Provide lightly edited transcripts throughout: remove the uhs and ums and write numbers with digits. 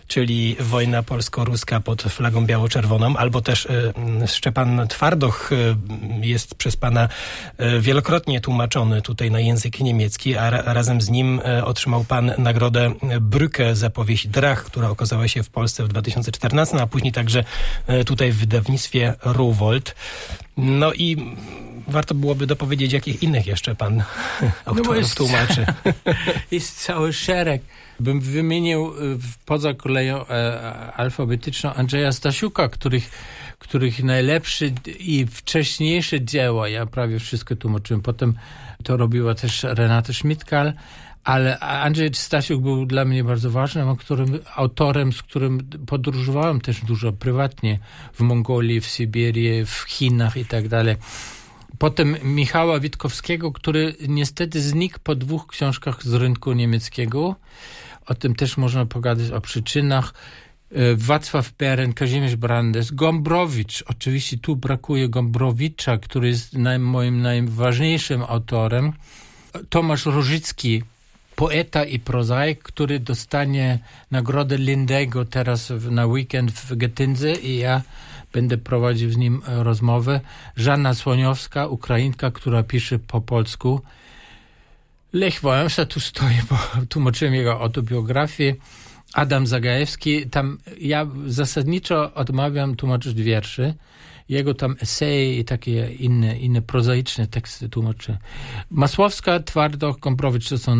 czyli wojna polsko-ruska pod flagą biało-czerwoną, albo też Szczepan Twardoch jest przez pana wielokrotnie tłumaczony tutaj na język niemiecki, a razem z nim otrzymał pan nagrodę Brücke za powieść Drach, która okazała się w Polsce w 2014, a później także tutaj w wydawnictwie Rowohlt. No i warto byłoby dopowiedzieć, jakich innych jeszcze pan autorów tłumaczy. Jest cały szereg. Bym wymienił poza koleją alfabetyczną Andrzeja Stasiuka, których najlepsze i wcześniejsze dzieła, ja prawie wszystko tłumaczyłem. Potem to robiła też Renate Schmidtkal, ale Andrzej Stasiuk był dla mnie bardzo ważnym autorem, z którym podróżowałem też dużo prywatnie w Mongolii, w Syberii, w Chinach i tak dalej. Potem Michała Witkowskiego, który niestety znikł po 2 książkach z rynku niemieckiego. O tym też można pogadać, o przyczynach. Wacław Beren, Kazimierz Brandes, Gombrowicz. Oczywiście tu brakuje Gombrowicza, który jest moim najważniejszym autorem. Tomasz Różycki, poeta i prozaik, który dostanie nagrodę Lindego teraz na weekend w Getyndze i ja będę prowadził z nim rozmowę. Żanna Słoniowska, Ukrainka, która pisze po polsku. Lech Wałęsa tu stoi, bo tłumaczyłem jego autobiografię. Adam Zagajewski, tam ja zasadniczo odmawiam tłumaczyć wierszy. Jego tam eseje i takie inne prozaiczne teksty tłumaczy. Masłowska, Twardoch, Gombrowicz to są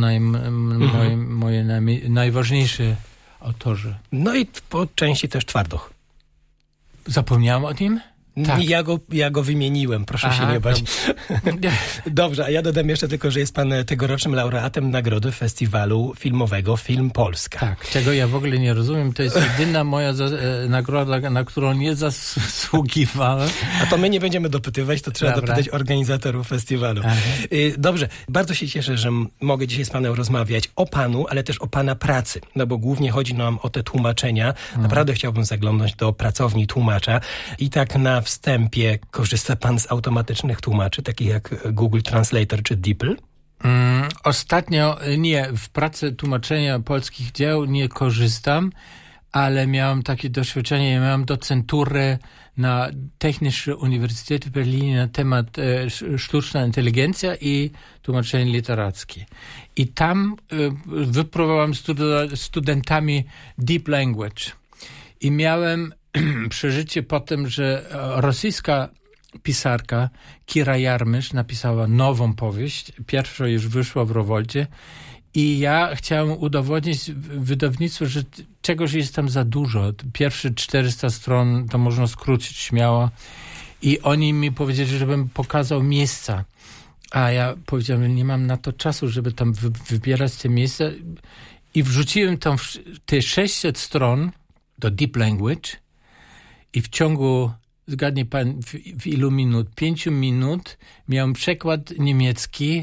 moje najważniejsze autorzy. No i po części też Twardoch. Zapomniałem o nim? Tak. Ja go wymieniłem, proszę się nie bać. Dobrze, a ja dodam jeszcze tylko, że jest pan tegorocznym laureatem nagrody festiwalu filmowego Film Polska. Tak, czego ja w ogóle nie rozumiem. To jest jedyna moja nagroda, na którą nie zasługiwałem. A to my nie będziemy dopytywać, to trzeba dopytać organizatorów festiwalu. Dobrze, bardzo się cieszę, że mogę dzisiaj z panem rozmawiać o panu, ale też o pana pracy, no bo głównie chodzi nam o te tłumaczenia. Naprawdę chciałbym zaglądnąć do pracowni tłumacza i tak na wstępie korzysta pan z automatycznych tłumaczy, takich jak Google Translator czy DeepL? Ostatnio nie, w pracy tłumaczenia polskich dzieł nie korzystam, ale miałem takie doświadczenie, miałem docenturę na Technische Universität w Berlinie na temat sztuczna inteligencja i tłumaczenie literackie. I tam wypróbowałem studentami Deep Language. I miałem przeżycie po tym, że rosyjska pisarka Kira Jarmysz napisała nową powieść. Pierwsza już wyszła w Rowolcie. I ja chciałem udowodnić wydawnictwu, że czegoś jest tam za dużo. Pierwsze 400 stron to można skrócić śmiało. I oni mi powiedzieli, żebym pokazał miejsca. A ja powiedziałem, że nie mam na to czasu, żeby tam wybierać te miejsca. I wrzuciłem tam te 600 stron do Deep Language i w ciągu, zgadnie pan, w ilu minut? 5 minut miałem przekład niemiecki,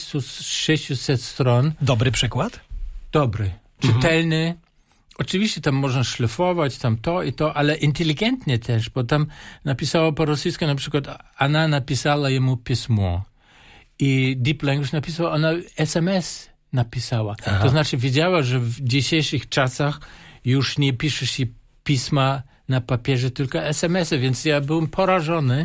600 stron. Dobry przekład? Dobry, czytelny. Oczywiście tam można szlifować, tam to i to, ale inteligentnie też, bo tam napisała po rosyjsku na przykład, ona napisała jemu pismo i Deep Language napisała, ona SMS napisała. Aha. To znaczy wiedziała, że w dzisiejszych czasach już nie pisze się pisma na papierze, tylko SMS-y, więc ja byłem porażony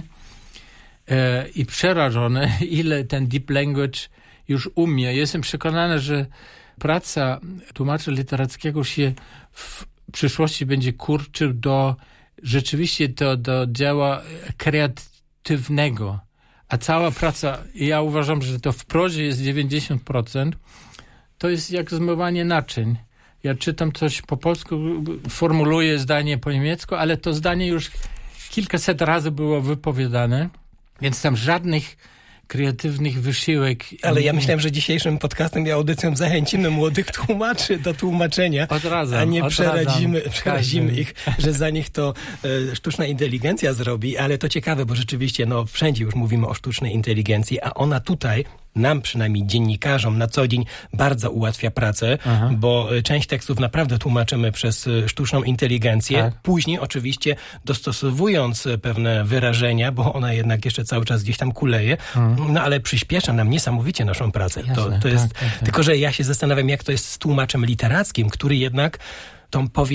i przerażony, ile ten Deep Language już umie. Jestem przekonany, że praca tłumacza literackiego się w przyszłości będzie kurczył rzeczywiście do dzieła kreatywnego. A cała praca, ja uważam, że to w prozie jest 90%, to jest jak zmywanie naczyń. Ja czytam coś po polsku, formuluję zdanie po niemiecku, ale to zdanie już kilkaset razy było wypowiadane, więc tam żadnych kreatywnych wysiłek. Ale ja myślałem, że dzisiejszym podcastem i audycją zachęcimy młodych tłumaczy do tłumaczenia, a nie przerazimy ich, że za nich to sztuczna inteligencja zrobi, ale to ciekawe, bo rzeczywiście wszędzie już mówimy o sztucznej inteligencji, a ona tutaj nam przynajmniej dziennikarzom na co dzień bardzo ułatwia pracę, bo część tekstów naprawdę tłumaczymy przez sztuczną inteligencję. Tak. Później oczywiście dostosowując pewne wyrażenia, bo ona jednak jeszcze cały czas gdzieś tam kuleje, ale przyspiesza nam niesamowicie naszą pracę. Jasne, to jest, tak. Tylko że ja się zastanawiam, jak to jest z tłumaczem literackim, który jednak tą powieść